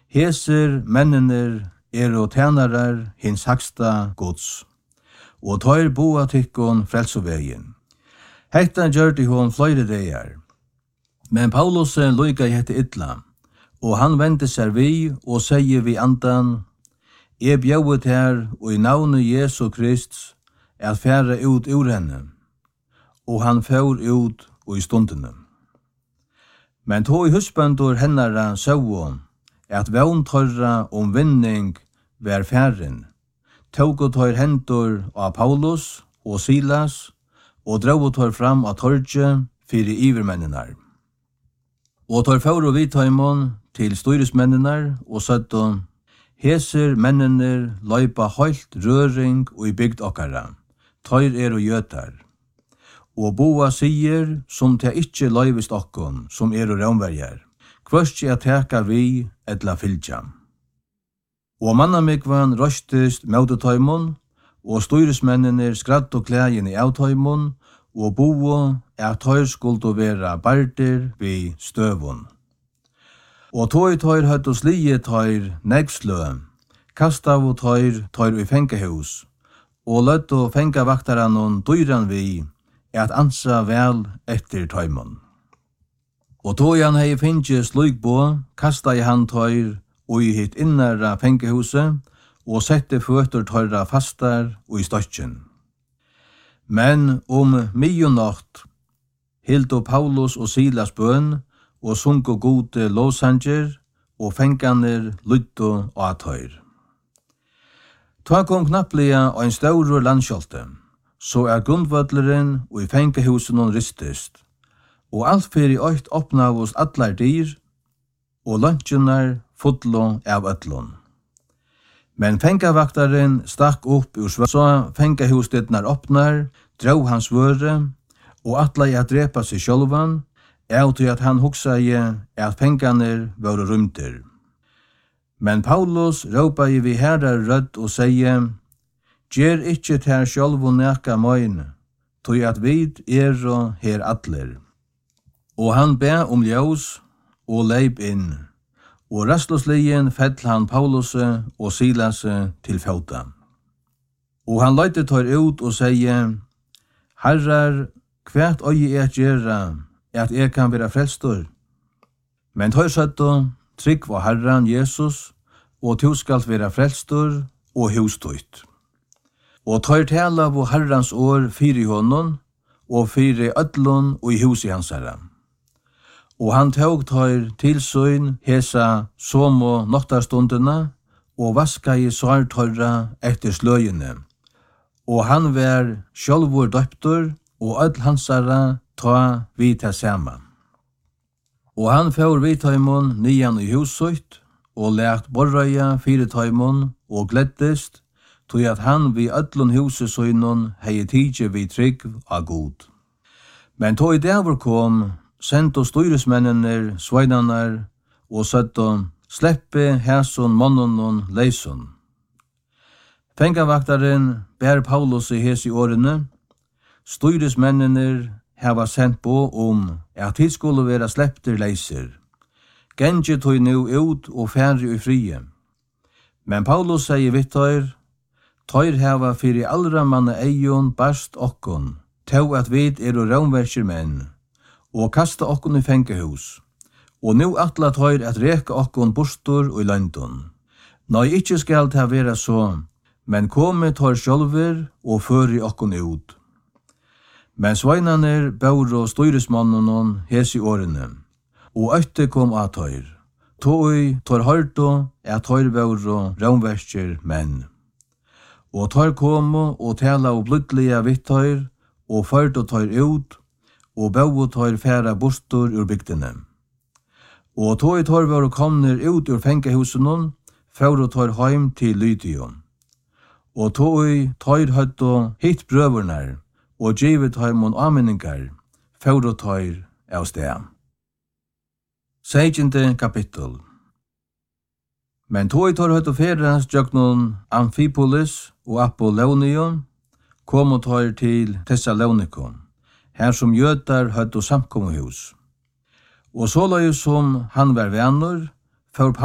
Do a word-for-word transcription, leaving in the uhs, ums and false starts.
Heser mennener er og tænarar hins haksta gods, og tøyr boa tykkon frelsovegin. Hetta gjørte hon fløyre deir. Men Paulus loika hette illa, og han vendte seg vi og sier vi andan, «Jeg bjauet her, og i navnet Jesu Krist, at færa ut ur henne.» Og han fær ut og i stundene. Men tog i husbandur hennara søvå, at vevn tørra om vinning vær færen, tog og tør hendur av Paulus og Silas, og drog tør fram av torget fyrir ivermennenar. Og tør fær og vidtøymon til styresmennenar og søtto, «Heser mennener løypa høylt røring og i bygd okkara, tøyr er og gjøtar. Og boa sier som te ikkje løyvist okkon, som er og raunverjar, kvørstje at teka vi etla fylgja.» Og mannamikvan røstist møtetøymon, og styresmennener skratt og klægin i avtøymon, og boa at tøyr skuldu vera bardir vi støvun. Og tøy tøyr høtt og slie tøyr negslø, kastav og tøyr tøyr i fengahus, og løtt og fengavaktaran dyran vi, at ansa vel etter tøymon. Og tøy han hei finnje slik bo, kasta i han tøyr og i hitt innara fengahuset, og sette føtter tøyra fastar og i støtjen. Men om midjonatt hildo Paulus og Silas bøn, og sunko gode lovsanger, og fenganer lytto og atøyr. Ta kom knapplega og en staurur landskjolte, så er grundvødleren og i fengahusen hon ristist, og alt fyrir øyt oppna hos allar dyr, og lunsjunar fotlo av ötlun. Men fengavaktaren stakk upp ur svör, så fengahusdetnar oppnar, drog hans vøre, og atla i at drepa seg sjálvan, er til at han hugsaði at penganer voru rymter. Men Paulus råpa vi herrar rødd og sier, «Gjer ikkje ter sjálvu neka møyne, tog at vid er og her atler.» Og han be om ljós og leip inn, og rastløslien fell han Paulus og Silas til fauta. Og han løyte tør ut og sier, «Herrar, kvært øye er gjerra, at jeg kan være frelstor. Men tøy søtto, trygg var Herran Jesus, og tu skal være frelstor og hustøyt. Og tøy tala på Herrans år fyri honom, og fyri ödlun og i husi hansara. Og han tåg tøy tilsøyn hesa somo noktarstundina, og vaska i svartøyra etter sløyene. Og han var sjálvur døptur, og öll hansara ta vi til saman. Og han fær vi tøymon nyan i husøyt, og lært borrøya fire tøymon, og gleddest, tog at han vi öllun husesøynon hei tidje vi trygg av god. Men tog i dæver kom, sendte styresmennener, sveinarnar, og søtto, sleppe hæson monnonon leison. Fengavaktaren bær Paulus i hes i årene, styresmennener hava sendt på om at de skulle være slepter leiser. Genje tog nu ut og færre i frie. Men Paulus sier vittøyr, tøyr hava fyrir allra manna eion barst okkon, tau at vid er og raunverkir menn, og kasta okkon i fengahus, og nu atla tøyr at reka okkon bostur og i landun. Nei, ikkje skal ta vera så, men komme tøyr sjálfur og føri okkon ut. Men sveinaner baur og styresmannen hes i årene, og øtte kom av tøyr. Tøy tør hørto er tøyr baur og raunverkir menn. Og tøyr komo og tala og blodlige vittøyr, og førte tøyr ut, og bau tøyr færa bostur ur bygdene. Og tøy tøyr var komner ut ur fengahusen, færa tøyr heim til Lydion. Og tøy tøyr høtto hitt brøvernar, og givet heimon anmenningar, færa tøyr av sted. Segjende kapittel. Men tøy tøyr høtto ferast jøknon Amphipolis og Apollonion, kom tøyr til Thessalonikon, her som jøtar høtto samkommuhus. Og så la som han var venner, for